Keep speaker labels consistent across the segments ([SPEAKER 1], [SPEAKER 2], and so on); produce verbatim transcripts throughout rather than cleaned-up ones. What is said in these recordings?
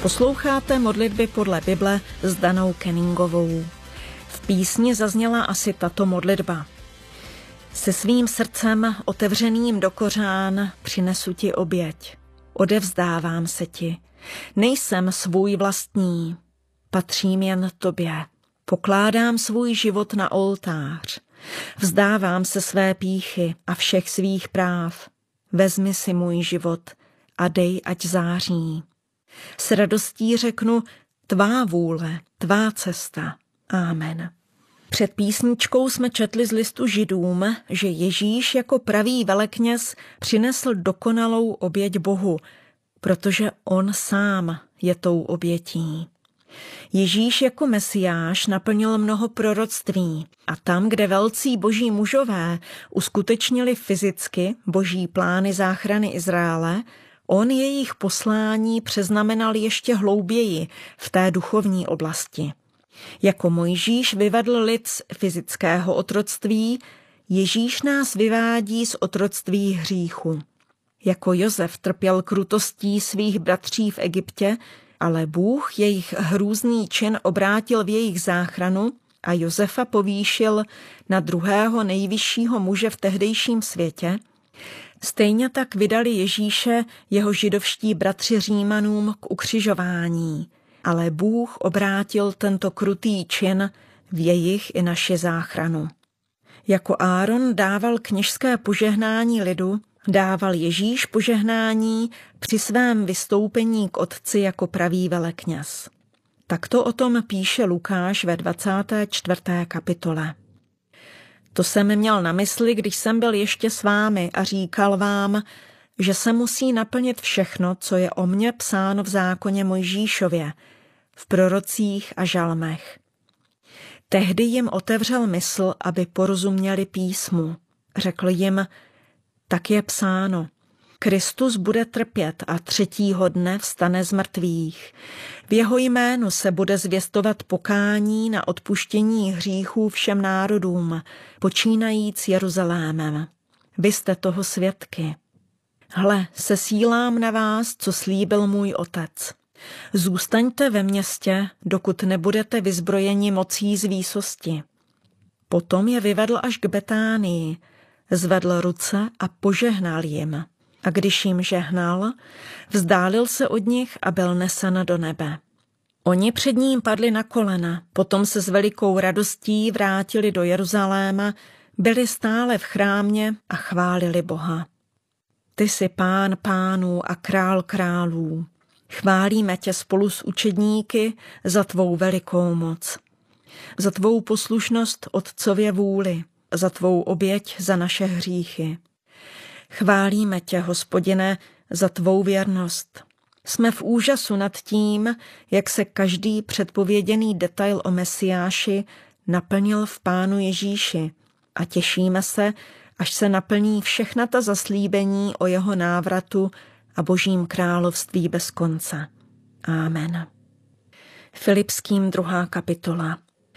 [SPEAKER 1] Posloucháte modlitby podle Bible s Danou Kenningovou. V písni zazněla asi tato modlitba. Se svým srdcem otevřeným do kořán přinesu ti oběť. Odevzdávám se ti. Nejsem svůj vlastní. Patřím jen tobě. Pokládám svůj život na oltář. Vzdávám se své pýchy a všech svých práv. Vezmi si můj život a dej, ať září. S radostí řeknu, tvá vůle, tvá cesta. Amen. Před písničkou jsme četli z listu Židům, že Ježíš jako pravý velekněz přinesl dokonalou oběť Bohu, protože on sám je tou obětí. Ježíš jako Mesiáš naplnil mnoho proroctví a tam, kde velcí boží mužové uskutečnili fyzicky boží plány záchrany Izraele, on jejich poslání přeznamenal ještě hlouběji v té duchovní oblasti. Jako Mojžíš vyvedl lid z fyzického otroctví, Ježíš nás vyvádí z otroctví hříchu. Jako Josef trpěl krutostí svých bratří v Egyptě, ale Bůh jejich hrůzný čin obrátil v jejich záchranu a Josefa povýšil na druhého nejvyššího muže v tehdejším světě, stejně tak vydali Ježíše jeho židovští bratři Římanům k ukřižování, ale Bůh obrátil tento krutý čin v jejich i naši záchranu. Jako Áron dával kněžské požehnání lidu, dával Ježíš požehnání při svém vystoupení k Otci jako pravý velekněz. Takto o tom píše Lukáš ve dvacáté čtvrté kapitole. To jsem měl na mysli, když jsem byl ještě s vámi a říkal vám, že se musí naplnit všechno, co je o mně psáno v zákoně Mojžíšově, v prorocích a žalmech. Tehdy jim otevřel mysl, aby porozuměli písmu. Řekl jim, tak je psáno, Kristus bude trpět a třetího dne vstane z mrtvých. V jeho jménu se bude zvěstovat pokání na odpuštění hříchů všem národům, počínajíc Jeruzalémem. Vy jste toho svědky. Hle, sesílám na vás, co slíbil můj otec. Zůstaňte ve městě, dokud nebudete vyzbrojeni mocí z výsosti. Potom je vyvedl až k Betánii, zvedl ruce a požehnal jim. A když jim žehnal, vzdálil se od nich a byl nesen do nebe. Oni před ním padli na kolena, potom se s velikou radostí vrátili do Jeruzaléma, byli stále v chrámě a chválili Boha. Ty jsi Pán pánů a král králů. Chválíme tě spolu s učedníky za tvou velikou moc. Za tvou poslušnost Otcově vůli, za tvou oběť za naše hříchy. Chválíme tě, Hospodine, za tvou věrnost. Jsme v úžasu nad tím, jak se každý předpověděný detail o Mesiáši naplnil v Pánu Ježíši a těšíme se, až se naplní všechna ta zaslíbení o jeho návratu a božím království bez konce. Amen. Filipským druhá kapitola.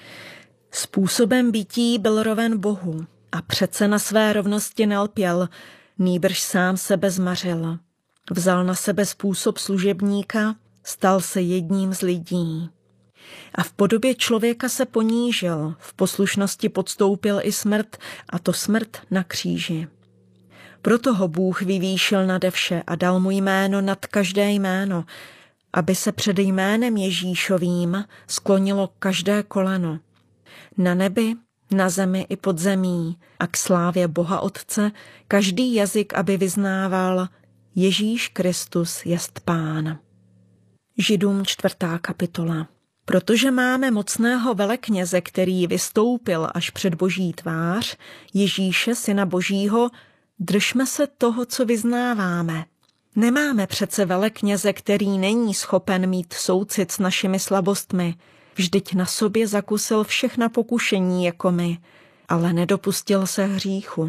[SPEAKER 1] Způsobem bytí byl roven Bohu a přece na své rovnosti nelpěl, nýbrž sám sebe zmařil. Vzal na sebe způsob služebníka, stal se jedním z lidí. A v podobě člověka se ponížil, v poslušnosti podstoupil i smrt, a to smrt na kříži. Proto ho Bůh vyvýšil nade vše a dal mu jméno nad každé jméno, aby se před jménem Ježíšovým sklonilo každé koleno. Na nebi, na zemi i pod zemí a k slávě Boha Otce každý jazyk, aby vyznával Ježíš Kristus jest Pán. Židům čtvrtá kapitola. Protože máme mocného velekněze, který vystoupil až před Boží tvář, Ježíše, Syna Božího, držme se toho, co vyznáváme. Nemáme přece velekněze, který není schopen mít soucit s našimi slabostmi. Vždyť na sobě zakusil všechna pokušení jako my, ale nedopustil se hříchu.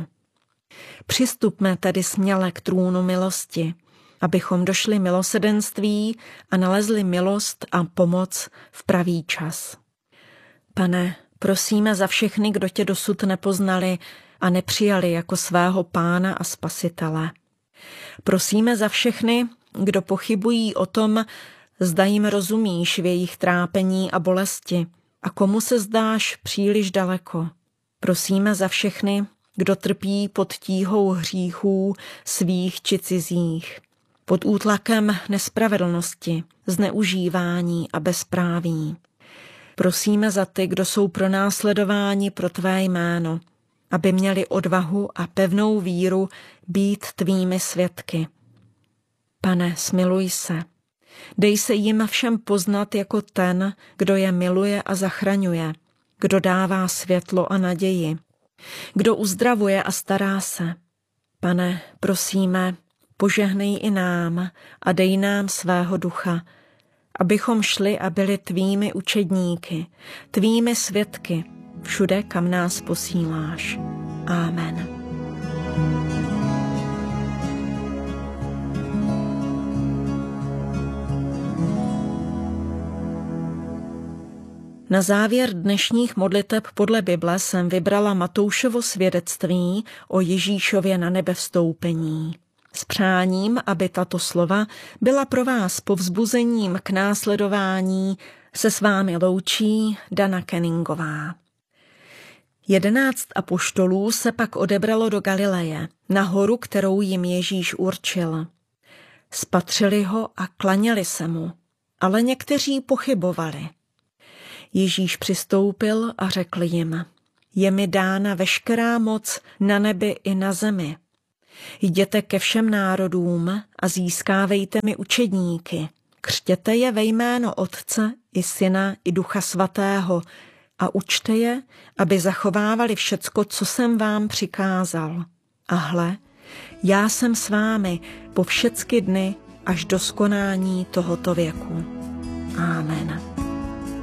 [SPEAKER 1] Přistupme tedy směle k trůnu milosti, abychom došli milosedenství a nalezli milost a pomoc v pravý čas. Pane, prosíme za všechny, kdo tě dosud nepoznali a nepřijali jako svého Pána a Spasitele. Prosíme za všechny, kdo pochybují o tom, zda jim rozumíš v jejich trápení a bolesti a komu se zdáš příliš daleko. Prosíme za všechny, kdo trpí pod tíhou hříchů svých či cizích, pod útlakem nespravedlnosti, zneužívání a bezpráví. Prosíme za ty, kdo jsou pronásledováni pro tvé jméno, aby měli odvahu a pevnou víru být tvými svědky. Pane, smiluj se. Dej se jim všem poznat jako ten, kdo je miluje a zachraňuje, kdo dává světlo a naději, kdo uzdravuje a stará se. Pane, prosíme, požehnej i nám a dej nám svého ducha, abychom šli a byli tvými učedníky, tvými svědky, všude, kam nás posíláš. Amen. Na závěr dnešních modliteb podle Bible jsem vybrala Matoušovo svědectví o Ježíšově na nebe vstoupení. S přáním, aby tato slova byla pro vás povzbuzením k následování, se s vámi loučí Dana Kenningová. Jedenáct apoštolů se pak odebralo do Galileje, na horu, kterou jim Ježíš určil. Spatřili ho a klaněli se mu, ale někteří pochybovali. Ježíš přistoupil a řekl jim, je mi dána veškerá moc na nebi i na zemi. Jděte ke všem národům a získávejte mi učedníky. Křtěte je ve jméno Otce i Syna i Ducha Svatého a učte je, aby zachovávali všecko, co jsem vám přikázal. A hle, já jsem s vámi po všecky dny až do skonání tohoto věku. Amen.